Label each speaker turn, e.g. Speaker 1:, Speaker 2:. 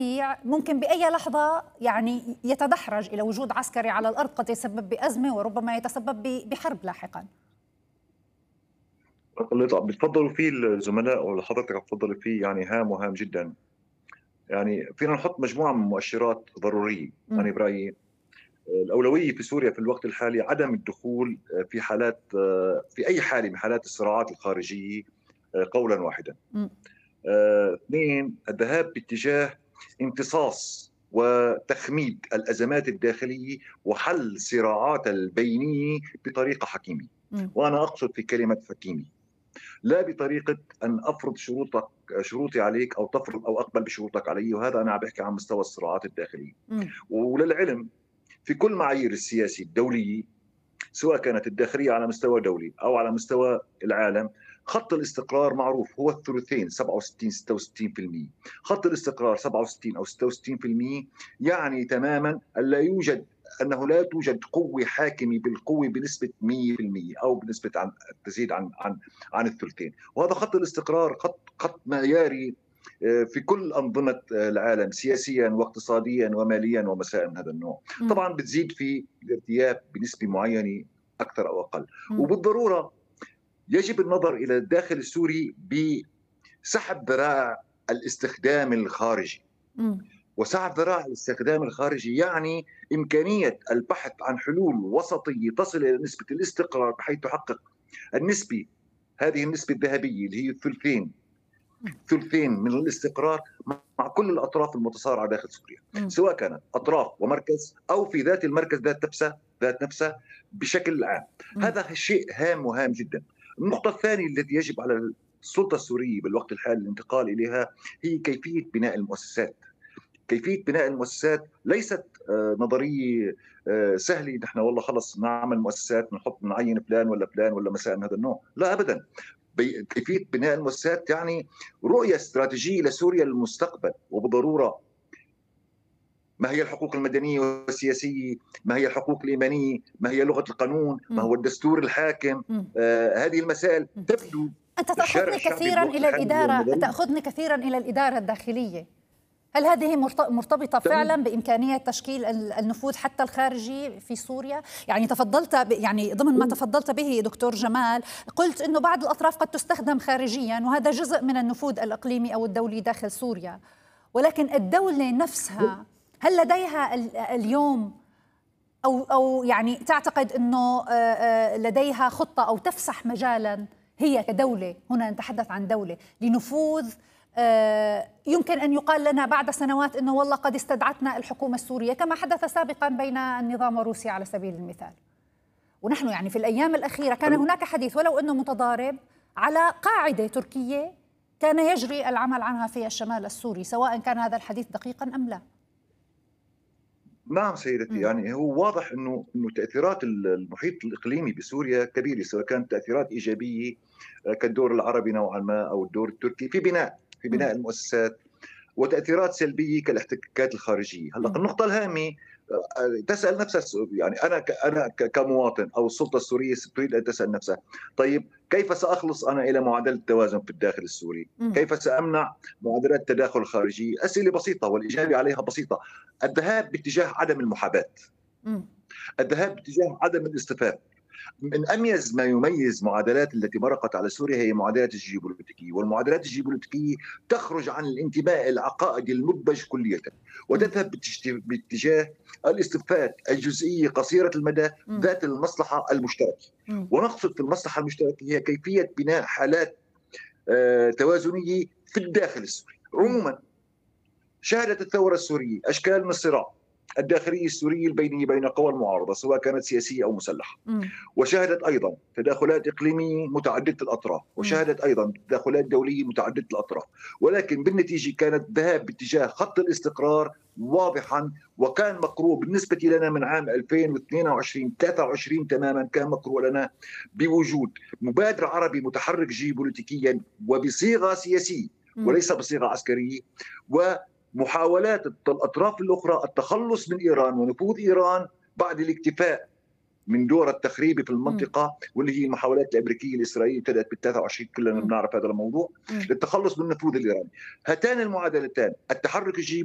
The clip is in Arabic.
Speaker 1: ممكن بأي لحظة يعني يتدحرج إلى وجود عسكري على الأرض، قد يتسبب بأزمة وربما يتسبب بحرب لاحقا.
Speaker 2: اللي بتفضلوا فيه الزملاء واللي حضرتك عم تفضل فيه يعني هام وهام جدا. يعني فينا نحط مجموعه من المؤشرات ضروريه.
Speaker 1: مم.
Speaker 2: انا برايي الاولويه في سوريا في الوقت الحالي عدم الدخول في حالات، في اي حاله من حالات الصراعات الخارجيه قولا واحدا.
Speaker 1: مم.
Speaker 2: اثنين، الذهاب باتجاه امتصاص وتخميد الازمات الداخليه وحل الصراعات البينيه بطريقه حكيمه.
Speaker 1: مم.
Speaker 2: وانا اقصد في كلمه حكيمه لا بطريقه ان افرض شروطي عليك او تفرض او اقبل بشروطك علي، وهذا انا عم بحكي عن مستوى الصراعات الداخليه.
Speaker 1: مم.
Speaker 2: وللعلم في كل معايير السياسي الدوليه، سواء كانت الداخليه على مستوى دولي او على مستوى العالم، خط الاستقرار معروف هو الثلثين 67 66%. خط الاستقرار 67 او 66% يعني تماما انه لا توجد قوه حاكمه بالقوه بنسبه 100% او بنسبه تزيد عن الثلثين. وهذا خط الاستقرار خط معياري في كل أنظمة العالم سياسيا واقتصاديا وماليا ومسائل من هذا النوع.
Speaker 1: مم.
Speaker 2: طبعا بتزيد في الارتياب بنسبة معينة أكثر أو أقل.
Speaker 1: مم.
Speaker 2: وبالضرورة يجب النظر إلى الداخل السوري بسحب ذراع الاستخدام الخارجي.
Speaker 1: مم.
Speaker 2: وسعة ذراع الاستخدام الخارجي يعني إمكانية البحث عن حلول وسطية تصل إلى نسبة الاستقرار بحيث تحقق النسبة، هذه النسبة الذهبية اللي هي الثلثين، ثلثين من الاستقرار مع كل الأطراف المتصارعة داخل سوريا،
Speaker 1: مم.
Speaker 2: سواء كانت أطراف ومركز أو في ذات المركز ذات نفسها بشكل عام.
Speaker 1: مم.
Speaker 2: هذا شيء هام وهام جدا. النقطة الثانية التي يجب على السلطة السورية بالوقت الحالي الانتقال إليها هي كيفية بناء المؤسسات. كيفية بناء المؤسسات ليست نظرية سهلة، نحن والله خلص نعمل مؤسسات نعين فلان ولا فلان ولا مسائل من هذا النوع، لا أبدا. كيفية بناء المؤسسات يعني رؤية استراتيجية لسوريا للمستقبل، وبضرورة ما هي الحقوق المدنية والسياسية، ما هي الحقوق الإيمانية، ما هي لغة القانون، ما
Speaker 1: مم.
Speaker 2: هو الدستور الحاكم.
Speaker 1: مم.
Speaker 2: هذه المسائل
Speaker 1: مم.
Speaker 2: تبدو
Speaker 1: أنت
Speaker 2: الشارع
Speaker 1: تأخذني
Speaker 2: الشعبي
Speaker 1: كثيرا
Speaker 2: بالوقت
Speaker 1: إلى
Speaker 2: الحالي
Speaker 1: الإدارة،
Speaker 2: نظريا.
Speaker 1: تأخذني كثيرا إلى الإدارة الداخلية. هل هذه مرتبطة
Speaker 2: تمام.
Speaker 1: فعلا بإمكانية تشكيل النفوذ حتى الخارجي في سوريا؟ يعني تفضلت يعني ضمن ما تفضلت به دكتور جمال، قلت أنه بعض الأطراف قد تستخدم خارجيا وهذا جزء من النفوذ الإقليمي أو الدولي داخل سوريا، ولكن الدولة نفسها هل لديها اليوم أو يعني تعتقد أنه لديها خطة أو تفسح مجالا هي كدولة، هنا نتحدث عن دولة، لنفوذ يمكن أن يقال لنا بعد سنوات أنه والله قد استدعتنا الحكومة السورية كما حدث سابقا بين النظام وروسيا على سبيل المثال. ونحن يعني في الأيام الأخيرة كان هناك حديث ولو أنه متضارب على قاعدة تركية كان يجري العمل عنها في الشمال السوري، سواء كان هذا الحديث دقيقا أم لا.
Speaker 2: نعم سيدتي، يعني هو واضح انه تاثيرات المحيط الاقليمي بسوريا كبيره، سواء كانت تاثيرات ايجابيه كالدور العربي نوعا ما او الدور التركي في بناء المؤسسات، وتاثيرات سلبيه كالاحتكاكات الخارجيه. هلا النقطه الهامه تسال نفسها يعني انا كمواطن او السلطه السوريه تريد ان تسال نفسها، طيب كيف ساخلص انا الى معادله التوازن في الداخل السوري؟ كيف سامنع معادلات التداخل الخارجي؟ اسئله بسيطه والاجابه عليها بسيطه. الذهاب باتجاه عدم المحاباه، الذهاب باتجاه عدم الاصطفاف. من اميز ما يميز معادلات التي مرقت على سوريا هي معادلات الجيوبوليتيكيه، والمعادلات الجيوبوليتيكيه تخرج عن الانتماء العقائدي المدبج كليه وتذهب باتجاه الاصطفافات الجزئيه قصيره المدى ذات المصلحه المشتركه. ونقصد في المصلحه المشتركه هي كيفيه بناء حالات توازنيه في الداخل السوري. عموما شهدت الثوره السوريه اشكال من الصراع الداخليه السوريه البينيه بين قوى المعارضه سواء كانت سياسيه او مسلحه، وشهدت ايضا تداخلات اقليميه متعدده الاطراف، وشهدت ايضا تداخلات دوليه متعدده الاطراف، ولكن بالنتيجه كانت الذهاب باتجاه خط الاستقرار واضحا، وكان مقروء بالنسبه لنا من عام 2022 23 تماما، كان مقروء لنا بوجود مبادر عربي متحرك جيوبوليتيكيا وبصيغه سياسيه وليس بصيغه عسكريه، ومحاولات الاطراف الاخرى التخلص من ايران ونفوذ ايران بعد الاكتفاء من دور التخريبي في المنطقه، واللي هي المحاولات الامريكيه الاسرائيليه ابتدات بال 23، كلنا بنعرف هذا الموضوع، للتخلص من النفوذ الايراني. هاتان المعادلتان، التحرك الجيوبوليتيكي